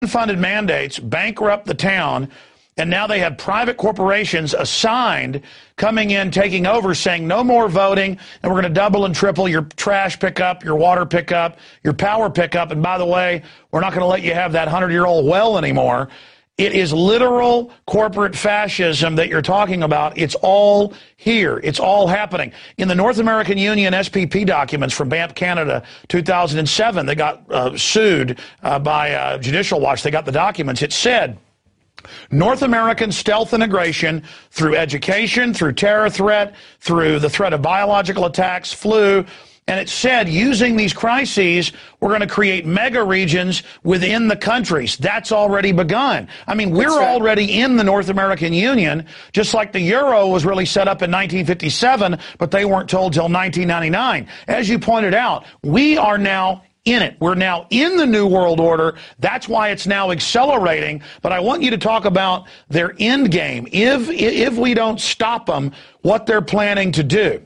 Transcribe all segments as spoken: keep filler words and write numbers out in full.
unfunded mandates bankrupt the town, and now they have private corporations assigned coming in, taking over, saying no more voting, and we're going to double and triple your trash pickup, your water pickup, your power pickup, and by the way, we're not going to let you have that hundred-year-old well anymore. It is literal corporate fascism that you're talking about. It's all here. It's all happening. In the North American Union S P P documents from Banff, Canada, two thousand seven, they got uh, sued uh, by uh, Judicial Watch. They got the documents. It said, North American stealth integration through education, through terror threat, through the threat of biological attacks, flu. And it said, using these crises, we're going to create mega regions within the countries. That's already begun. I mean, we're right. already in the North American Union, just like the euro was really set up in nineteen fifty-seven, but they weren't told till nineteen ninety-nine. As you pointed out, we are now in it. We're now in the New World Order. That's why it's now accelerating. But I want you to talk about their end game. If, if we don't stop them, what they're planning to do.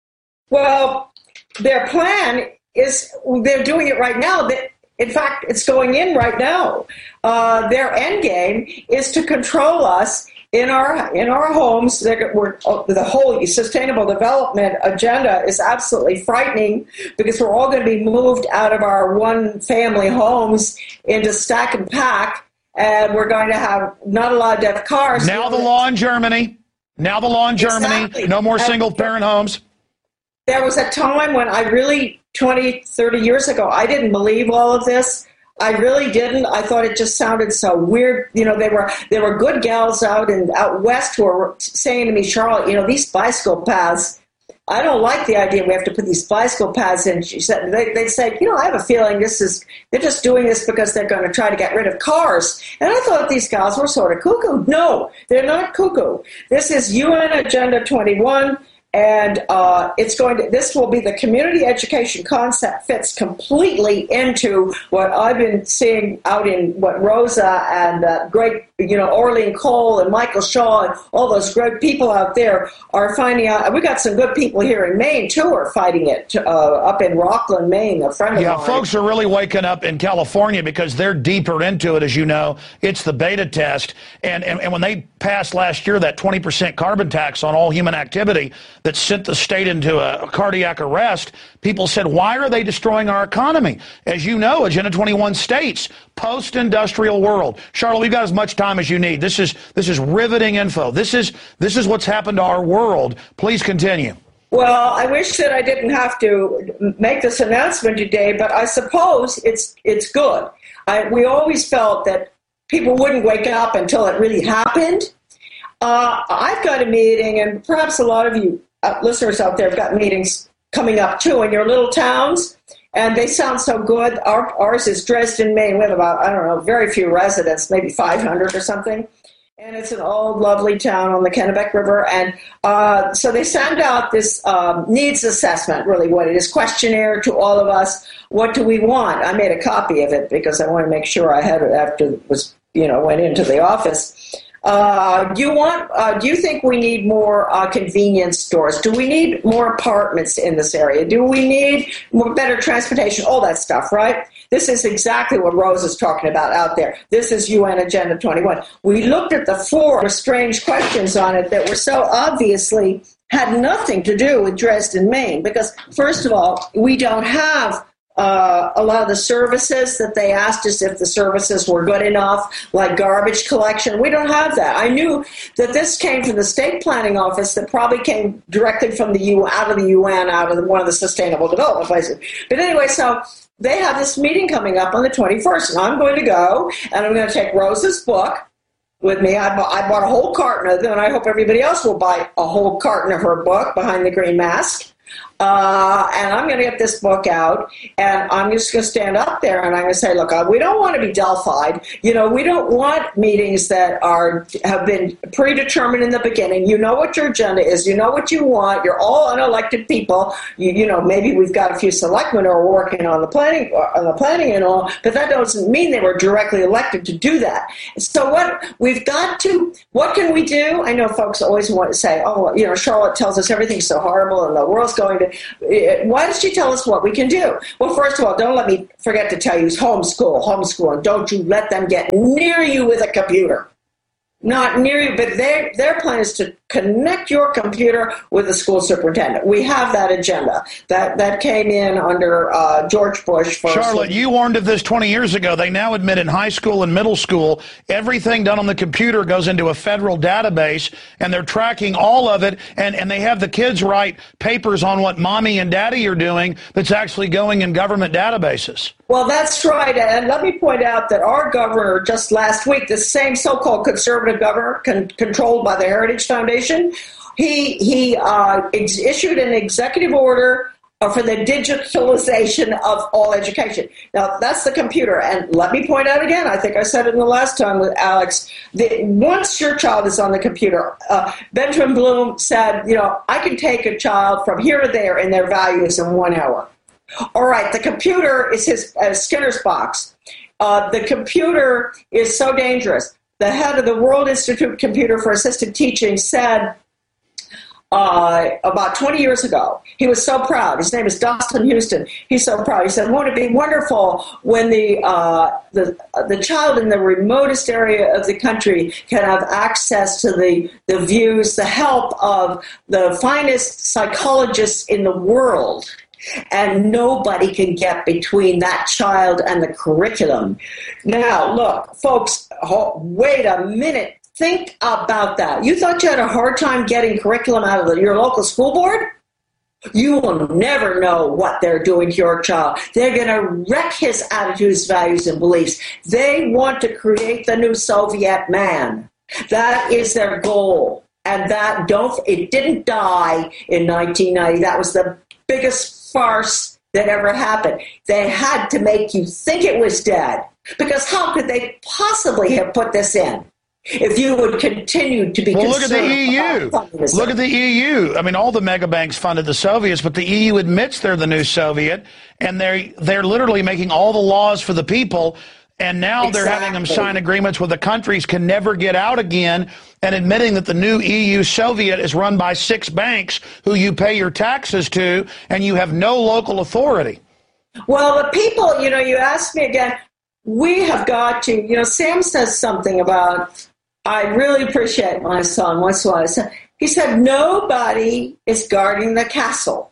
Well, their plan is, they're doing it right now. In fact, it's going in right now. Uh, their end game is to control us in our in our homes. We're, the whole sustainable development agenda is absolutely frightening because we're all going to be moved out of our one-family homes into stack and pack, and we're going to have not allowed to have cars. Now the law in Germany. Now the law in Germany. Exactly. No more single-parent homes. There was a time when I really, twenty, thirty years ago, I didn't believe all of this. I really didn't. I thought it just sounded so weird. You know, there were there were good gals out in out west who were saying to me, Charlotte, you know, these bicycle paths, I don't like the idea we have to put these bicycle paths in. She said, they, they said, you know, I have a feeling this is, they're just doing this because they're going to try to get rid of cars. And I thought these gals were sort of cuckoo. No, they're not cuckoo. This is U N Agenda twenty-one. And uh, it's going to. This will be the community education concept fits completely into what I've been seeing out in what Rosa and uh, great, you know, Orleen Cole and Michael Shaw and all those great people out there are finding out. We got some good people here in Maine too are fighting it uh, up in Rockland, Maine. A friend of yeah, mine. Folks are really waking up in California because they're deeper into it. As you know, it's the beta test, and and, and when they passed last year that twenty percent carbon tax on all human activity that sent the state into a cardiac arrest, people said, why are they destroying our economy? As you know, Agenda twenty-one states, post-industrial world. Charlotte, we've got as much time as you need. This is this is riveting info. This is this is what's happened to our world. Please continue. Well, I wish that I didn't have to make this announcement today, but I suppose it's it's good. I, we always felt that people wouldn't wake up until it really happened. Uh, I've got a meeting, and perhaps a lot of you uh, listeners out there have got meetings coming up too in your little towns, and they sound so good. Our, ours is Dresden, Maine. We have about, I don't know, very few residents, maybe five hundred or something. And it's an old, lovely town on the Kennebec River. And uh, so they send out this um, needs assessment, really what it is, questionnaire to all of us. What do we want? I made a copy of it because I want to make sure I had it after it was, you know, went into the office. Uh, do you want? Uh, do you think we need more uh, convenience stores? Do we need more apartments in this area? Do we need more better transportation? All that stuff, right? This is exactly what Rose is talking about out there. This is U N Agenda twenty-one. We looked at the four strange questions on it that were so obviously had nothing to do with Dresden, Maine, because first of all, we don't have Uh, a lot of the services that they asked us if the services were good enough, like garbage collection. We don't have that. I knew that this came from the state planning office that probably came directly from the U out of the U N, out of the, one of the sustainable development places. But anyway, so they have this meeting coming up on the twenty-first, and I'm going to go, and I'm going to take Rose's book with me. I bought, I bought a whole carton of them, and I hope everybody else will buy a whole carton of her book, Behind the Green Mask. Uh, and I'm going to get this book out, and I'm just going to stand up there, and I'm going to say, look, uh, we don't want to be Delphied. You know, we don't want meetings that are have been predetermined in the beginning. You know what your agenda is. You know what you want. You're all unelected people. You, you know, maybe we've got a few selectmen who are working on the planning, on the planning and all, but that doesn't mean they were directly elected to do that. So what we've got to, what can we do? I know folks always want to say, oh, you know, Charlotte tells us everything's so horrible and the world's going to. Why does she tell us what we can do? Well, first of all, don't let me forget to tell you, homeschool, homeschool, and don't you let them get near you with a computer. Not near you, but their their plan is to connect your computer with the school superintendent. We have that agenda. That that came in under uh, George Bush. First. Charlotte, you warned of this twenty years ago. They now admit in high school and middle school, everything done on the computer goes into a federal database, and they're tracking all of it, and, and they have the kids write papers on what mommy and daddy are doing that's actually going in government databases. Well, that's right. And let me point out that our governor just last week, the same so-called conservative governor con- controlled by the Heritage Foundation, he he uh, ex- issued an executive order uh, for the digitalization of all education. Now, that's the computer. And let me point out again, I think I said it in the last time with Alex, that once your child is on the computer, uh, Benjamin Bloom said, you know, I can take a child from here to there in their values in one hour. All right, the computer is his uh, Skinner's box. Uh, the computer is so dangerous. The head of the World Institute Computer for Assistive Teaching said uh, about twenty years ago, he was so proud. His name is Dustin Houston. He's so proud. He said, won't it be wonderful when the, uh, the, the child in the remotest area of the country can have access to the, the views, the help of the finest psychologists in the world, and nobody can get between that child and the curriculum. Now, look, folks, wait a minute. Think about that. You thought you had a hard time getting curriculum out of the, your local school board? You will never know what they're doing to your child. They're going to wreck his attitudes, values, and beliefs. They want to create the new Soviet man. That is their goal. And that, don't, it didn't die in nineteen ninety. That was the biggest farce that ever happened. They had to make you think it was dead, because how could they possibly have put this in if you would continue to be well, look at the E U. Communism? Look at the E U. I mean, all the mega banks funded the Soviets, but the E U admits they're the new Soviet, and they're they're literally making all the laws for the people. And now Exactly. they're having them sign agreements where the countries can never get out again, and admitting that the new E U Soviet is run by six banks who you pay your taxes to, and you have no local authority. Well, the people, you know, you asked me again, we have got to, you know, Sam says something about, I really appreciate my son. What's what I said? He said, nobody is guarding the castle.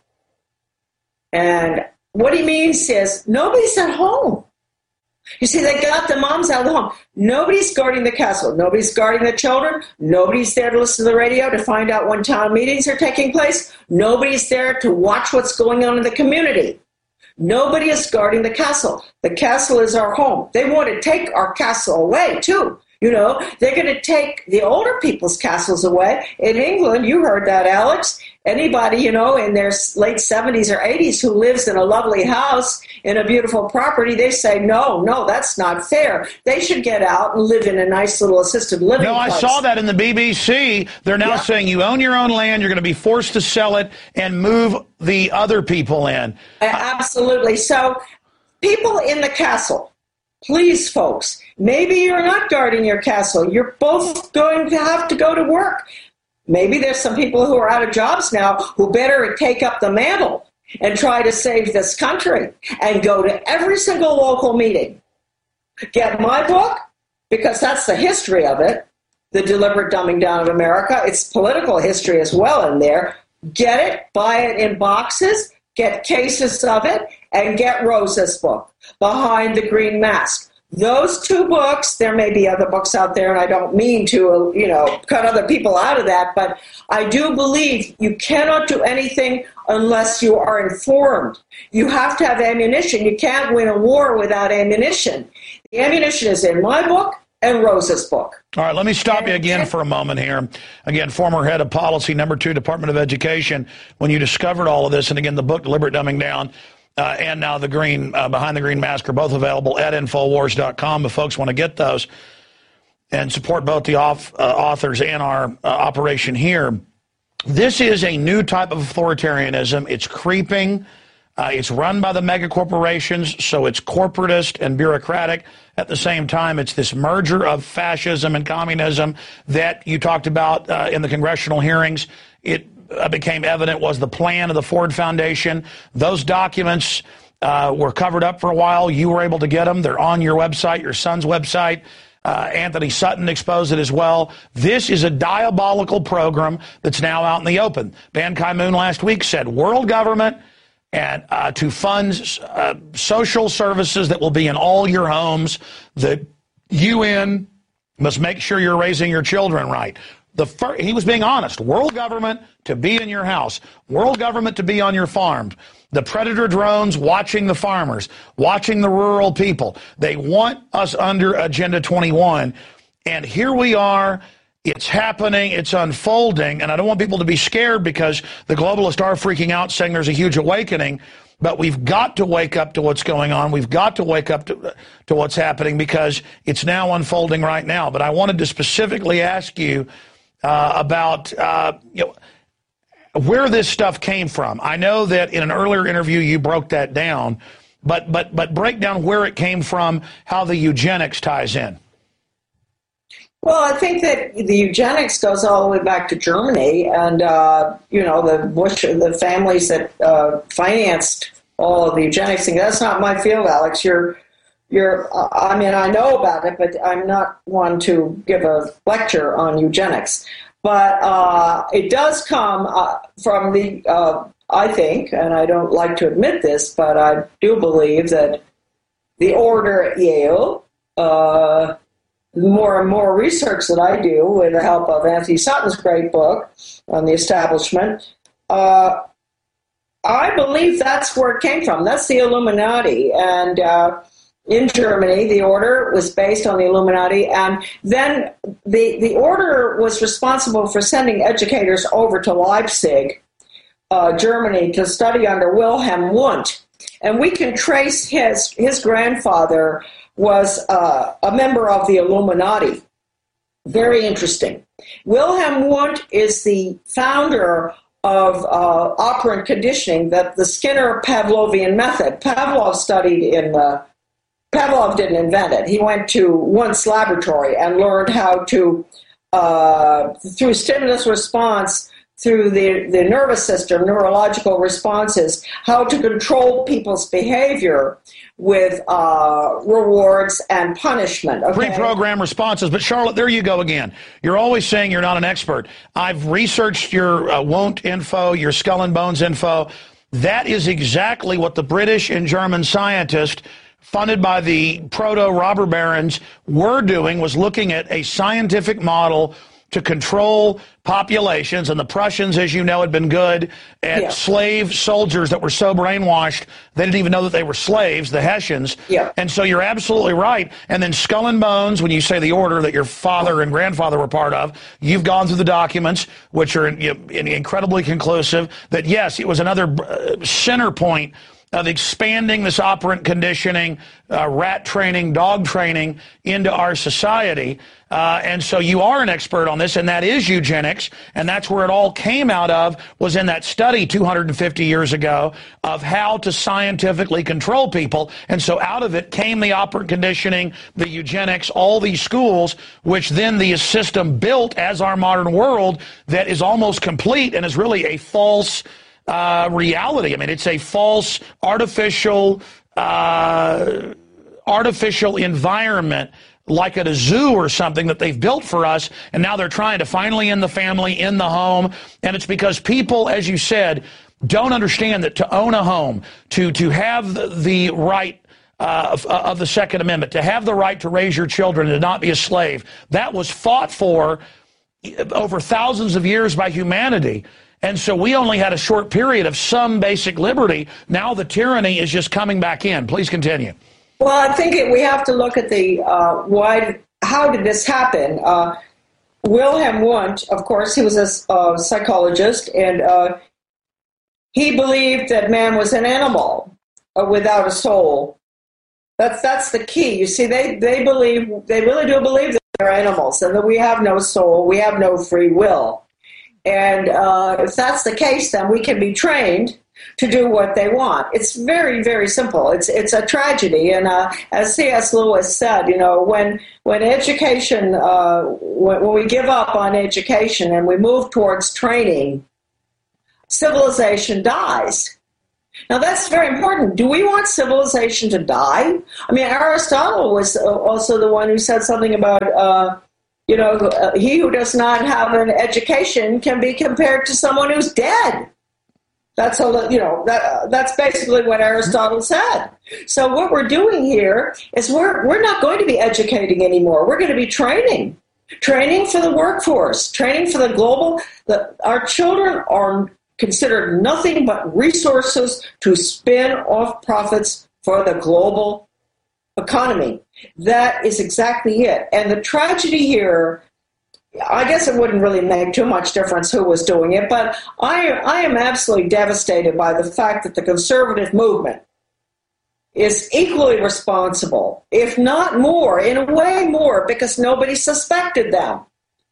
And what he means is nobody's at home. You see, they got the moms out of the home. Nobody's guarding the castle. Nobody's guarding the children. Nobody's there to listen to the radio to find out when town meetings are taking place. Nobody's there to watch what's going on in the community. Nobody is guarding the castle. The castle is our home. They want to take our castle away, too. You know, they're going to take the older people's castles away. In England, you heard that, Alex. Anybody, you know, in their late seventies or eighties who lives in a lovely house in a beautiful property, they say, no, no, that's not fair. They should get out and live in a nice little assisted living No, place. I saw that in the B B C. They're now Yeah. saying you own your own land, you're going to be forced to sell it and move the other people in. Absolutely. So people in the castle, please, folks, maybe you're not guarding your castle. You're both going to have to go to work. Maybe there's some people who are out of jobs now who better take up the mantle and try to save this country and go to every single local meeting. Get my book, because that's the history of it, The Deliberate Dumbing Down of America. It's political history as well in there. Get it, buy it in boxes, get cases of it, and get Rosa's book, Behind the Green Mask. Those two books, there may be other books out there, and I don't mean to, you know, cut other people out of that, but I do believe you cannot do anything unless you are informed. You have to have ammunition. You can't win a war without ammunition. The ammunition is in my book and Rosa's book. All right, let me stop you again for a moment here. Again, former head of policy, number two, Department of Education, when you discovered all of this, and again, the book, Deliberate Dumbing Down, Uh, and now the green, uh, Behind the Green Mask are both available at Infowars dot com if folks want to get those and support both the off, uh, authors and our uh, operation here. This is a new type of authoritarianism. It's creeping. Uh, it's run by the mega corporations, so it's corporatist and bureaucratic. At the same time, it's this merger of fascism and communism that you talked about uh, in the congressional hearings. It uh, became evident was the plan of the Ford Foundation. Those documents uh, were covered up for a while. You were able to get them. They're on your website, your son's website. Uh, Anthony Sutton exposed it as well. This is a diabolical program that's now out in the open. Ban Ki-moon last week said world government and uh, to fund uh, social services that will be in all your homes. The U N must make sure you're raising your children right. The fir- he was being honest. World government to be in your house. World government to be on your farm. The predator drones watching the farmers, watching the rural people. They want us under Agenda twenty-one. And here we are. It's happening. It's unfolding. And I don't want people to be scared because the globalists are freaking out saying there's a huge awakening. But we've got to wake up to what's going on. We've got to wake up to, to what's happening because it's now unfolding right now. But I wanted to specifically ask you uh, about, uh, you know, where this stuff came from. I know that in an earlier interview you broke that down, but but but break down where it came from, how the eugenics ties in. Well, I think that the eugenics goes all the way back to Germany, and uh, you know the Bush, the families that uh, financed all of the eugenics thing. That's not my field, Alex. You're you're. Uh, I mean, I know about it, but I'm not one to give a lecture on eugenics. But uh, it does come uh, from the, uh, I think, and I don't like to admit this, but I do believe that the order at Yale, uh, more and more research that I do with the help of Anthony Sutton's great book on the establishment, uh, I believe that's where it came from. That's the Illuminati. And uh, in Germany, the order was based on the Illuminati, and then the, the order was responsible for sending educators over to Leipzig, uh, Germany, to study under Wilhelm Wundt. And we can trace his, his grandfather was uh, a member of the Illuminati. Very interesting. Wilhelm Wundt is the founder of uh, operant conditioning, that the Skinner Pavlovian method. Pavlov studied in the Pavlov didn't invent it. He went to Wundt's laboratory and learned how to, uh, through stimulus response, through the, the nervous system, neurological responses, how to control people's behavior with uh, rewards and punishment. Okay? Pre-programmed responses. But Charlotte, there you go again. You're always saying you're not an expert. I've researched your uh, Wundt info, your Skull and Bones info. That is exactly what the British and German scientists funded by the proto-robber barons were doing, was looking at a scientific model to control populations. And the Prussians, as you know, had been good at yeah. slave soldiers that were so brainwashed they didn't even know that they were slaves, the Hessians. Yeah. And so you're absolutely right. And then Skull and Bones, when you say the order that your father and grandfather were part of, you've gone through the documents, which are you know, incredibly conclusive, that yes, it was another center point of expanding this operant conditioning, uh, rat training, dog training into our society. Uh, and so you are an expert on this, and that is eugenics, and that's where it all came out of, was in that study two hundred fifty years ago of how to scientifically control people. And so out of it came the operant conditioning, the eugenics, all these schools, which then the system built as our modern world that is almost complete and is really a false Uh, reality. I mean, it's a false, artificial, uh, artificial environment, like at a zoo or something that they've built for us, and now they're trying to finally end the family, in the home, and it's because people, as you said, don't understand that to own a home, to to have the, the right uh, of, of the Second Amendment, to have the right to raise your children and to not be a slave, that was fought for over thousands of years by humanity. And so we only had a short period of some basic liberty. Now the tyranny is just coming back in. Please continue. Well, I think it, we have to look at the uh, why. How did this happen? Uh, Wilhelm Wundt, of course, he was a uh, psychologist, and uh, he believed that man was an animal uh, without a soul. That's that's the key. You see, they they believe they really do believe that they're animals and that we have no soul, we have no free will. And uh, if that's the case, then we can be trained to do what they want. It's very, very simple. It's it's a tragedy. And uh, as C S Lewis said, you know, when when education, uh, when, when we give up on education and we move towards training, civilization dies. Now, that's very important. Do we want civilization to die? I mean, Aristotle was also the one who said something about, uh, you know, uh, he who does not have an education can be compared to someone who's dead. That's a, you know, that, uh, that's basically what Aristotle said. So what we're doing here is we're we're not going to be educating anymore. We're going to be training, training for the workforce, training for the global. The, our children are considered nothing but resources to spin off profits for the global economy. That is exactly it. And the tragedy here, I guess it wouldn't really make too much difference who was doing it, but I, I am absolutely devastated by the fact that the conservative movement is equally responsible, if not more, in a way more, because nobody suspected them.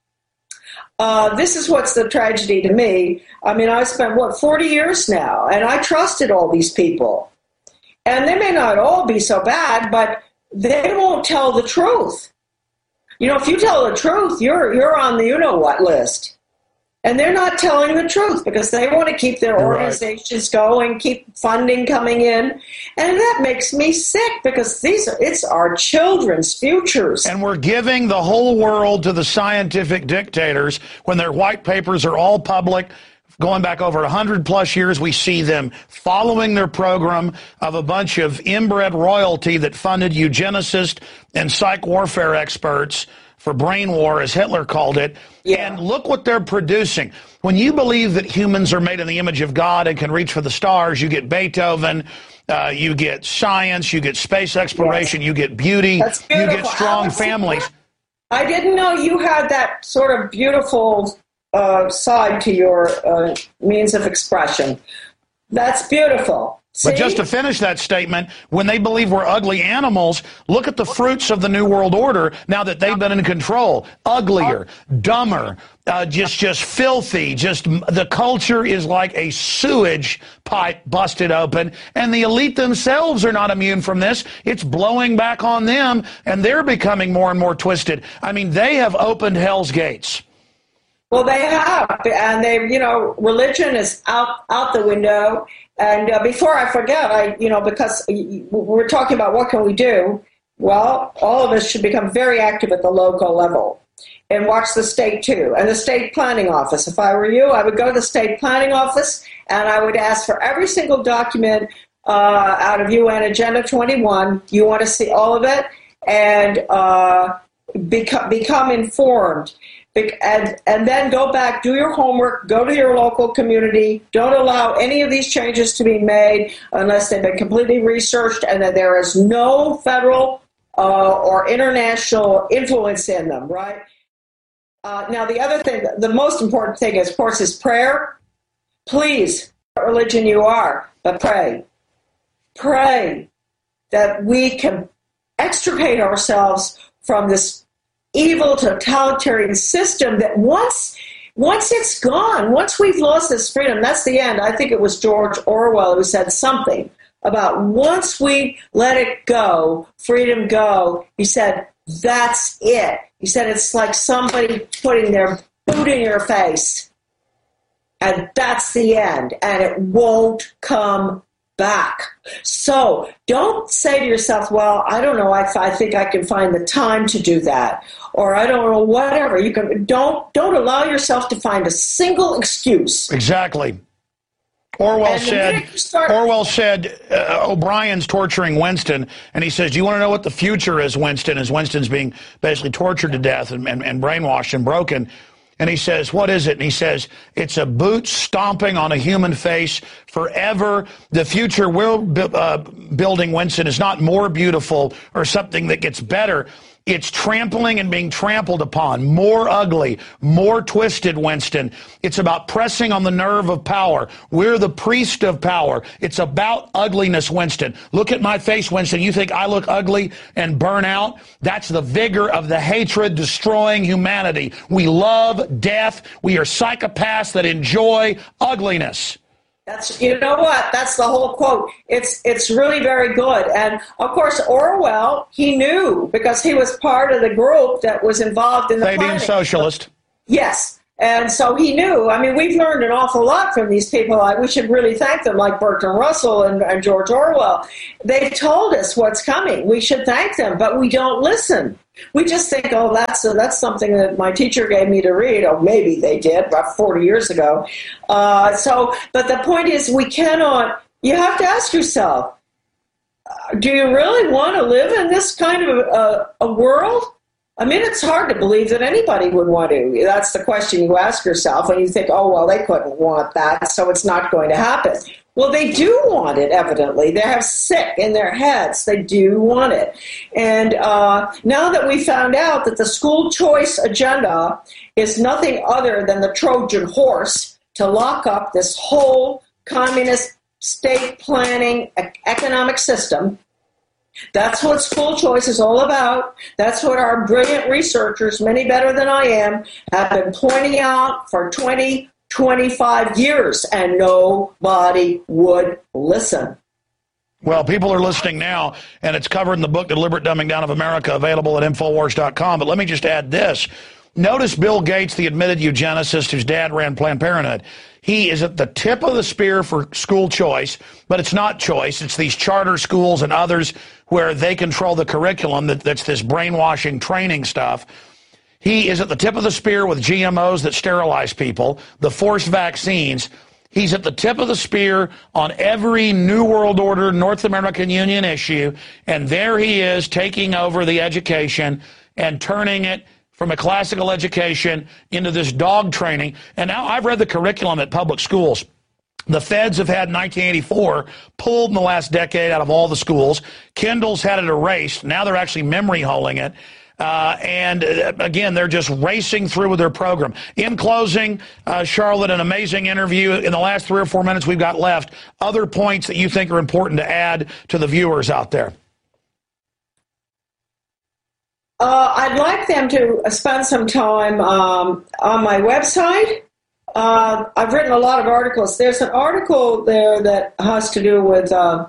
Uh, this is what's the tragedy to me. I mean, I've spent, what, forty years now, and I trusted all these people. And they may not all be so bad, but they won't tell the truth. You know, if you tell the truth, you're you're on the you-know-what list. And they're not telling the truth because they want to keep their You're organizations right. going, keep funding coming in. And that makes me sick because these are, it's our children's futures. And we're giving the whole world to the scientific dictators when their white papers are all public. Going back over one hundred plus years, we see them following their program of a bunch of inbred royalty that funded eugenicists and psych warfare experts for brain war, as Hitler called it. Yeah. And look what they're producing. When you believe that humans are made in the image of God and can reach for the stars, you get Beethoven, uh, you get science, you get space exploration, yes. you get beauty, you get strong families. I didn't know you had that sort of beautiful uh, side to your uh, means of expression. That's beautiful. See? But just to finish that statement, when they believe we're ugly animals, look at the fruits of the New World Order now that they've been in control. Uglier, dumber, uh, just just filthy. Just the culture is like a sewage pipe busted open, and the elite themselves are not immune from this. It's blowing back on them, and they're becoming more and more twisted. I mean, they have opened hell's gates. Well, they have, and they, you know, religion is out out the window. And uh, before I forget, I, you know, because we're talking about what can we do, well, all of us should become very active at the local level and watch the state too, and the state planning office. If I were you, I would go to the state planning office and I would ask for every single document uh, out of U N Agenda twenty-one. You want to see all of it and uh, become become informed. And, and then go back, do your homework, go to your local community. Don't allow any of these changes to be made unless they've been completely researched and that there is no federal uh, or international influence in them, right? Uh, now, the other thing, the most important thing, is, of course, is prayer. Please, what religion you are, but pray. Pray that we can extricate ourselves from this evil totalitarian system that once once it's gone, once we've lost this freedom, that's the end. I think it was George Orwell who said something about once we let it go, freedom go, he said, that's it. He said it's like somebody putting their boot in your face. And that's the end. And it won't come back. So don't say to yourself, well, I don't know, I, I think I can find the time to do that. Or I don't know, whatever. You can don't don't allow yourself to find a single excuse. Exactly. Orwell said, start- Orwell said, uh, O'Brien's torturing Winston, and he says, do you want to know what the future is, Winston, as Winston's being basically tortured to death and, and, and brainwashed and broken. And he says, what is it? And he says, it's a boot stomping on a human face forever. The future we're uh, building, Winston, is not more beautiful or something that gets better. It's trampling and being trampled upon, more ugly, more twisted, Winston. It's about pressing on the nerve of power. We're the priest of power. It's about ugliness, Winston. Look at my face, Winston. You think I look ugly and burn out? That's the vigor of the hatred destroying humanity. We love death. We are psychopaths that enjoy ugliness. That's, you know what? That's the whole quote. It's it's really very good. And, of course, Orwell, he knew because he was part of the group that was involved in the Fabian planning. Socialist. Yes. And so he knew. I mean, we've learned an awful lot from these people. Like, we should really thank them, like Bertrand Russell and, and George Orwell. They've told us what's coming. We should thank them, but we don't listen. We just think, oh, that's uh, that's something that my teacher gave me to read. Oh, maybe they did, about forty years ago. Uh, so, but the point is, we cannot. You have to ask yourself, uh, do you really want to live in this kind of a, a world? I mean, it's hard to believe that anybody would want to. That's the question you ask yourself, and you think, oh, well, they couldn't want that, so it's not going to happen. Well, they do want it, evidently. They have sick in their heads. They do want it. And uh, now that we found out that the school choice agenda is nothing other than the Trojan horse to lock up this whole communist state planning e- economic system, that's what school choice is all about. That's what our brilliant researchers, many better than I am, have been pointing out for twenty, twenty-five years, and nobody would listen. Well, people are listening now, and it's covered in the book, Deliberate Dumbing Down of America, available at Infowars dot com. But let me just add this. Notice Bill Gates, the admitted eugenicist whose dad ran Planned Parenthood. He is at the tip of the spear for school choice, but it's not choice. It's these charter schools and others where they control the curriculum. That, that's this brainwashing training stuff. He is at the tip of the spear with G M Os that sterilize people, the forced vaccines. He's at the tip of the spear on every New World Order, North American Union issue, and there he is taking over the education and turning it from a classical education into this dog training. And now I've read the curriculum at public schools. The feds have had nineteen eighty-four pulled in the last decade out of all the schools. Kindle's had it erased. Now they're actually memory holing it. Uh, and uh, again, they're just racing through with their program. In closing, uh, Charlotte, an amazing interview. In the last three or four minutes we've got left, other points that you think are important to add to the viewers out there? Uh, I'd like them to spend some time um, on my website. Uh, I've written a lot of articles. There's an article there that has to do with uh,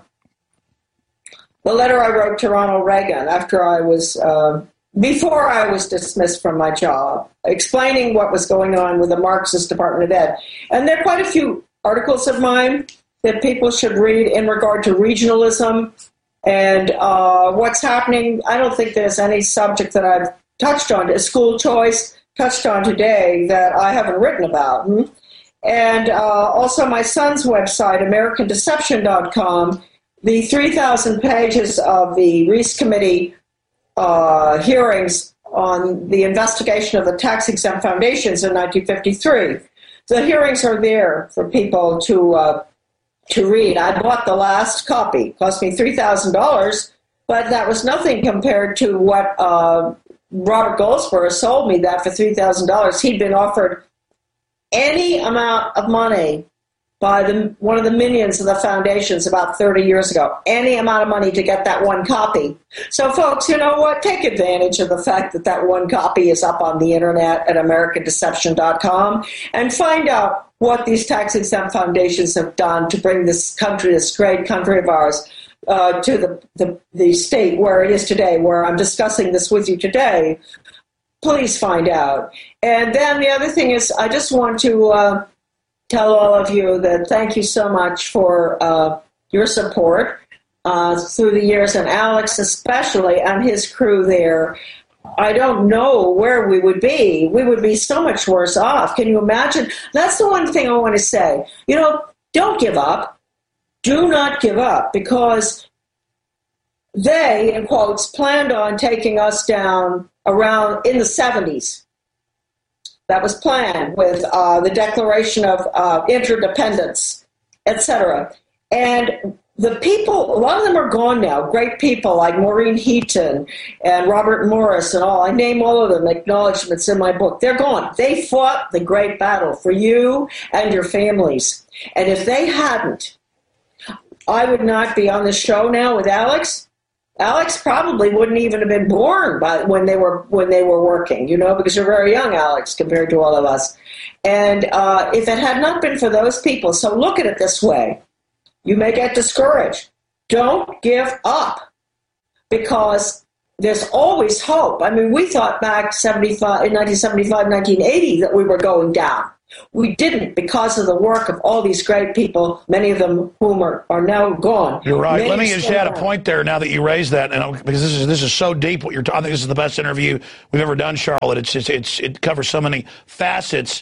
the letter I wrote to Ronald Reagan after I was, uh, before I was dismissed from my job, explaining what was going on with the Marxist Department of Ed. And there are quite a few articles of mine that people should read in regard to regionalism and uh, what's happening. I don't think there's any subject that I've touched on, school choice, touched on today that I haven't written about. And uh, also my son's website, American Deception dot com, the three thousand pages of the Reece Committee uh, hearings on the investigation of the tax-exempt foundations in nineteen fifty-three. The hearings are there for people to uh, to read. I bought the last copy. It cost me three thousand dollars, but that was nothing compared to what uh, Robert Goldsboro sold me that for three thousand dollars. He'd been offered any amount of money by the, one of the minions of the foundations about thirty years ago, any amount of money to get that one copy. So, folks, you know what? Take advantage of the fact that that one copy is up on the internet at American Deception dot com and find out what these tax-exempt foundations have done to bring this country, this great country of ours, uh, to the, the, the state where it is today, where I'm discussing this with you today. Please find out. And then the other thing is, I just want to uh, tell all of you that thank you so much for uh, your support uh, through the years, and Alex especially and his crew there. I don't know where we would be. We would be so much worse off. Can you imagine? That's the one thing I want to say. You know, don't give up. Do not give up, because they, in quotes, planned on taking us down around in the seventies. That was planned with uh, the Declaration of uh, Interdependence, et cetera. And the people, a lot of them are gone now, great people like Maureen Heaton and Robert Morris and all. I name all of them, acknowledgments in my book. They're gone. They fought the great battle for you and your families. And if they hadn't, I would not be on the show now with Alex. Alex probably wouldn't even have been born by when they were when they were working, you know, because you're very young, Alex, compared to all of us. And uh, if it had not been for those people, so look at it this way. You may get discouraged. Don't give up, because there's always hope. I mean, we thought back seventy-five, in nineteen seventy-five, nineteen eighty that we were going down. We didn't, because of the work of all these great people, many of them whom are, are now gone. You're right. Many Let me just add a down. point there now that you raised that, and because this is this is so deep. What you're talking, I think this is the best interview we've ever done, Charlotte. It's it's, it's it covers so many facets.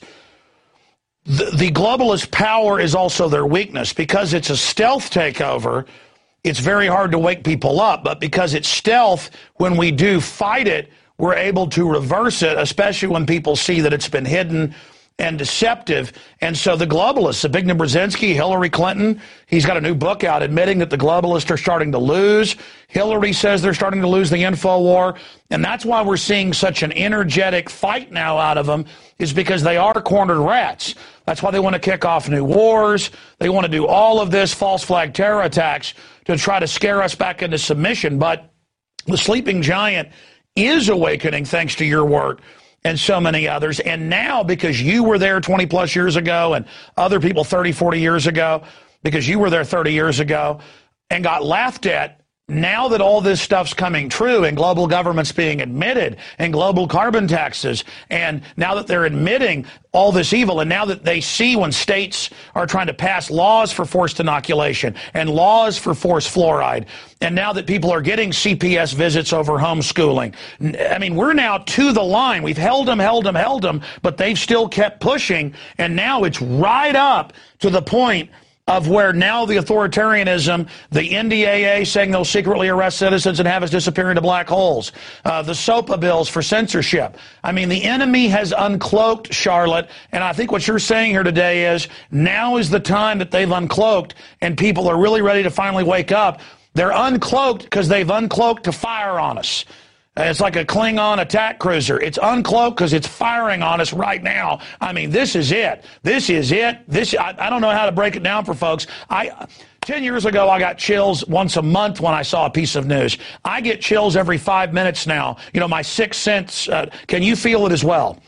The, the globalist power is also their weakness, because it's a stealth takeover. It's very hard to wake people up, but because it's stealth, when we do fight it, we're able to reverse it, especially when people see that it's been hidden and deceptive. And so the globalists, Zbigniew Brzezinski, Hillary Clinton, he's got a new book out admitting that the globalists are starting to lose. Hillary says they're starting to lose the info war. And that's why we're seeing such an energetic fight now out of them, is because they are cornered rats. That's why they want to kick off new wars. They want to do all of this false flag terror attacks to try to scare us back into submission. But the sleeping giant is awakening thanks to your work and so many others. And now, because you were there twenty plus years ago, and other people thirty, forty years ago, because you were there thirty years ago and got laughed at, now that all this stuff's coming true, and global government's being admitted, and global carbon taxes, and now that they're admitting all this evil, and now that they see when states are trying to pass laws for forced inoculation and laws for forced fluoride, and now that people are getting C P S visits over homeschooling, I mean, we're now to the line. We've held them, held them, held them, but they've still kept pushing, and now it's right up to the point of where now the authoritarianism, the N D A A saying they'll secretly arrest citizens and have us disappear into black holes, uh, the SOPA bills for censorship. I mean, the enemy has uncloaked, Charlotte, and I think what you're saying here today is now is the time that they've uncloaked, and people are really ready to finally wake up. They're uncloaked because they've uncloaked to fire on us. It's like a Klingon attack cruiser. It's uncloaked because it's firing on us right now. I mean, this is it. This is it. This I, I don't know how to break it down for folks. I ten years ago, I got chills once a month when I saw a piece of news. I get chills every five minutes now. You know, my sixth sense. Uh, can you feel it as well?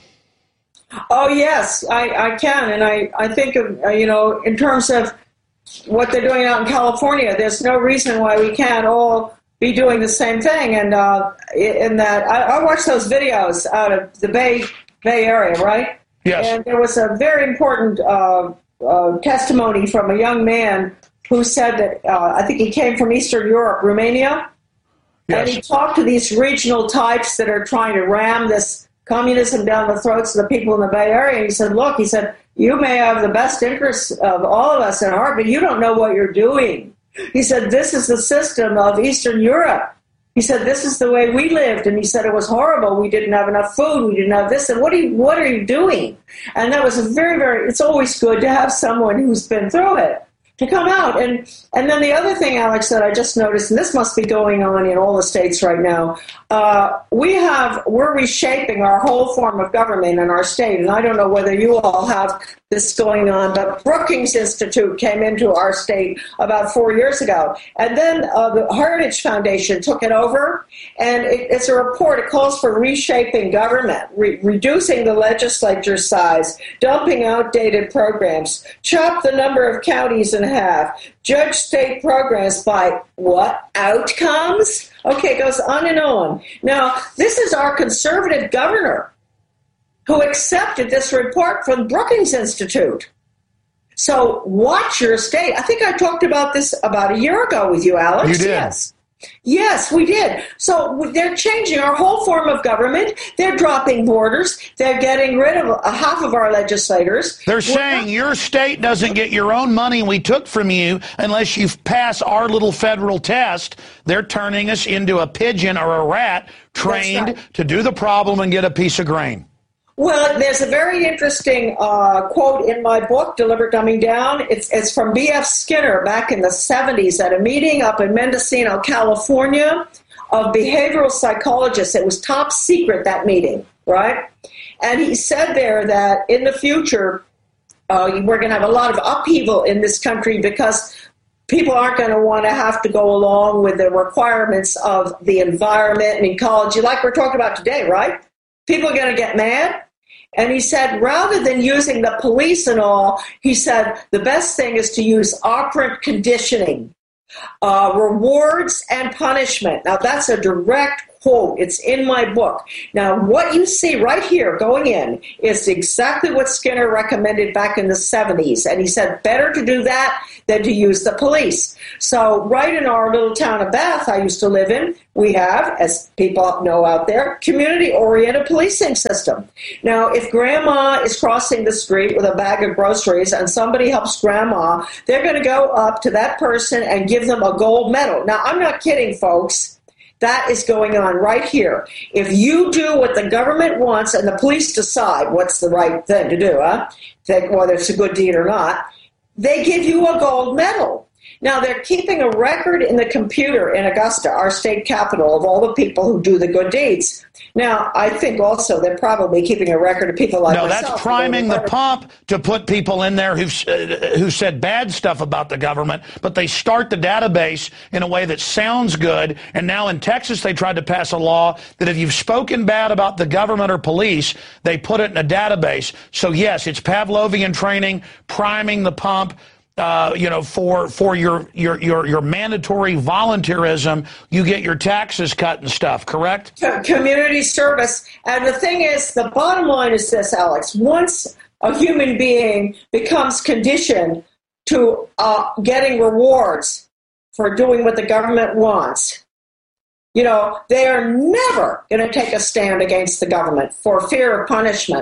Oh, yes, I, I can. And I, I think, of, uh, you know, in terms of what they're doing out in California, there's no reason why we can't all be doing the same thing. And uh, in that, I, I watched those videos out of the Bay Bay Area, right? Yes. And there was a very important uh, uh, testimony from a young man who said that, uh, I think he came from Eastern Europe, Romania, yes. and he talked to these regional types that are trying to ram this communism down the throats of the people in the Bay Area. And he said, look, he said, you may have the best interests of all of us at heart, but you don't know what you're doing. He said, this is the system of Eastern Europe. He said, this is the way we lived. And he said, it was horrible. We didn't have enough food. We didn't have this. And what are you, what are you doing? And that was a very, very, it's always good to have someone who's been through it to come out. And, and then the other thing, Alex, that I just noticed, and this must be going on in all the states right now, uh, we have, we're reshaping our whole form of government in our state. And I don't know whether you all have this going on, but Brookings Institute came into our state about four years ago. And then uh, the Heritage Foundation took it over, and it, it's a report. It calls for reshaping government, re- reducing the legislature size, dumping outdated programs, chop the number of counties in half, judge state programs by what? Outcomes? Okay, it goes on and on. Now, this is our conservative governor who accepted this report from Brookings Institute. So watch your state. I think I talked about this about a year ago with you, Alex. You did. Yes. Yes, we did. So they're changing our whole form of government. They're dropping borders. They're getting rid of a half of our legislators. They're saying your state doesn't get your own money we took from you unless you pass our little federal test. They're turning us into a pigeon or a rat trained right. to do the problem and get a piece of grain. Well, there's a very interesting uh, quote in my book, Deliberate Dumbing Down. It's, it's from B F Skinner back in the seventies at a meeting up in Mendocino, California, of behavioral psychologists. It was top secret, that meeting, right? And he said there that in the future, uh, we're going to have a lot of upheaval in this country because people aren't going to want to have to go along with the requirements of the environment and ecology, like we're talking about today, right? People are going to get mad. And he said, rather than using the police and all, he said, the best thing is to use operant conditioning, uh, rewards and punishment. Now, that's a direct quote. It's in my book. Now, what you see right here going in is exactly what Skinner recommended back in the seventies. And he said, better to do that than to use the police. So right in our little town of Bath I used to live in, we have, as people know out there, community-oriented policing system. Now, if grandma is crossing the street with a bag of groceries and somebody helps grandma, they're going to go up to that person and give them a gold medal. Now, I'm not kidding, folks. That is going on right here. If you do what the government wants and the police decide what's the right thing to do, huh? whether it's a good deed or not, they give you a gold medal. Now, they're keeping a record in the computer in Augusta, our state capital, of all the people who do the good deeds. Now, I think also they're probably keeping a record of people like no, myself. No, that's priming the pump to put people in there who've, uh, who said bad stuff about the government, but they start the database in a way that sounds good. And now in Texas, they tried to pass a law that if you've spoken bad about the government or police, they put it in a database. So, yes, it's Pavlovian training, priming the pump. Uh, you know, for for your, your your your mandatory volunteerism, you get your taxes cut and stuff, correct? Community service. And the thing is, the bottom line is this, Alex. Once a human being becomes conditioned to uh, getting rewards for doing what the government wants, you know, they are never going to take a stand against the government for fear of punishment.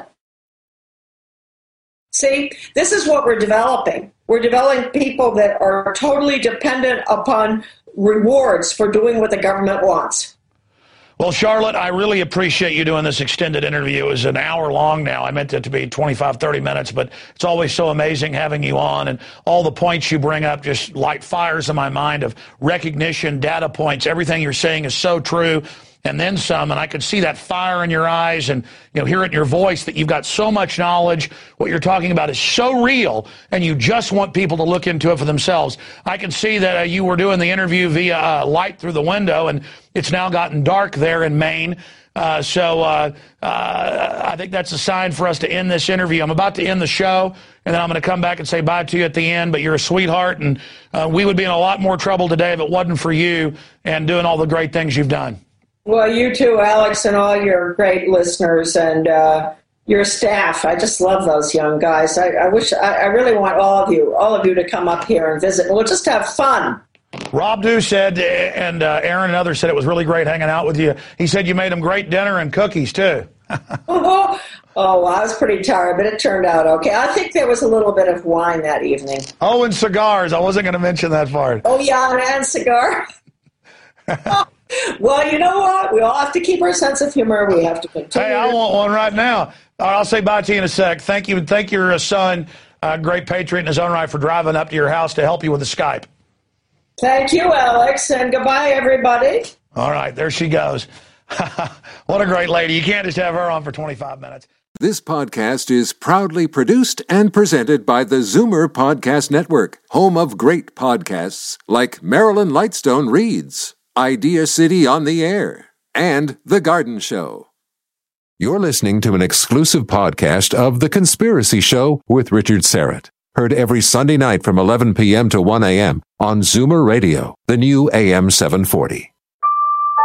See, this is what we're developing. We're developing people that are totally dependent upon rewards for doing what the government wants. Well, Charlotte, I really appreciate you doing this extended interview. It was an hour long now. I meant it to be twenty-five, thirty minutes, but it's always so amazing having you on, and all the points you bring up just light fires in my mind of recognition, data points. Everything you're saying is so true. And then some, and I could see that fire in your eyes and, you know, hear it in your voice that you've got so much knowledge. What you're talking about is so real, and you just want people to look into it for themselves. I can see that uh, you were doing the interview via uh, light through the window, and it's now gotten dark there in Maine. Uh, so uh, uh, I think that's a sign for us to end this interview. I'm about to end the show, and then I'm going to come back and say bye to you at the end, but you're a sweetheart, and uh, we would be in a lot more trouble today if it wasn't for you and doing all the great things you've done. Well, you too, Alex, and all your great listeners and uh, your staff. I just love those young guys. I, I wish, I, I really want all of you, all of you to come up here and visit. We'll just have fun. Rob Dew said, and uh, Aaron and others said it was really great hanging out with you. He said you made them great dinner and cookies, too. oh, oh, I was pretty tired, but it turned out okay. I think there was a little bit of wine that evening. Oh, and cigars. I wasn't going to mention that part. Oh, yeah, and cigar. Well, you know what? We all have to keep our sense of humor. We have to continue. Hey, I want one right now. I'll say bye to you in a sec. Thank you. Thank your son, uh, great patriot in his own right, for driving up to your house to help you with the Skype. Thank you, Alex, and goodbye, everybody. All right, there she goes. What a great lady. You can't just have her on for twenty-five minutes. This podcast is proudly produced and presented by the Zoomer Podcast Network, home of great podcasts like Marilyn Lightstone Reads, Idea City on the Air, and The Garden Show. You're listening to an exclusive podcast of The Conspiracy Show with Richard Serrett. Heard every Sunday night from eleven p.m. to one a.m. on Zoomer Radio, the new A M seven forty.